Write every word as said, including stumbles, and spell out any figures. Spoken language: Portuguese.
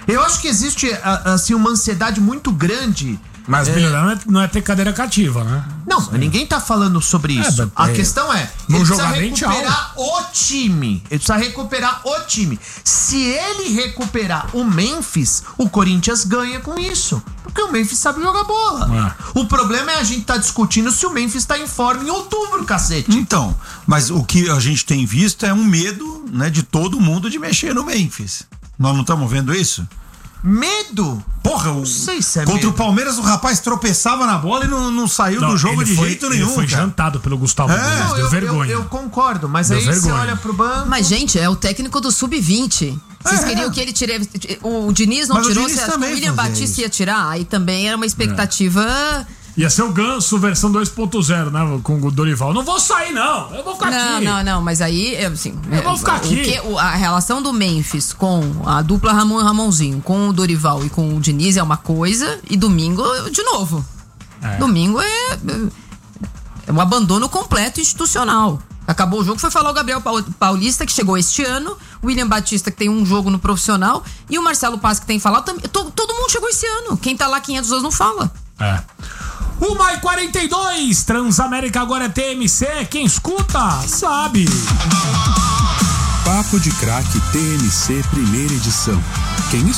Eu acho que existe, assim, uma ansiedade muito grande. Mas é... melhorar não é, não é ter cadeira cativa, né? Não, Sim. ninguém tá falando sobre isso. É, a é, questão é, não ele jogar precisa recuperar o time. Ele precisa recuperar o time. Se ele recuperar o Memphis, o Corinthians ganha com isso. Porque o Memphis sabe jogar bola. É. O problema é a gente tá discutindo se o Memphis tá em forma em outubro, cacete. Então, mas o que a gente tem visto é um medo, né, de todo mundo de mexer no Memphis. Nós não estamos vendo isso? Medo? Porra, o, sei se é contra medo. o Palmeiras o rapaz tropeçava na bola e não, não saiu não, do jogo de foi, jeito nenhum. Ele foi cara. jantado pelo Gustavo é. Gomes, não, deu eu, vergonha. Eu, eu concordo, mas deu aí vergonha. você olha pro banco... Mas, gente, é o técnico do sub vinte. Vocês é. queriam que ele tirasse... O Diniz não mas tirou, o Diniz você acha que o William Batista isso. ia tirar? Aí também era uma expectativa... É. Ia ser o Ganso versão dois ponto zero, né? Com o Dorival. Não vou sair, não. Eu vou ficar não, aqui. Não, não, não. Mas aí, assim... Eu vou ficar aqui. O que, a relação do Memphis com a dupla Ramon e Ramonzinho, com o Dorival e com o Diniz é uma coisa. E domingo, de novo. É. Domingo é... É um abandono completo institucional. Acabou o jogo, foi falar o Gabriel Paulista, que chegou este ano, o William Batista, que tem um jogo no profissional, e o Marcelo Paz, que tem falado. Todo, todo mundo chegou esse ano. Quem tá lá quinhentos anos não fala. É. uma e quarenta e dois, Transamérica agora é T M C, quem escuta sabe. Papo de Craque T M C primeira edição. Quem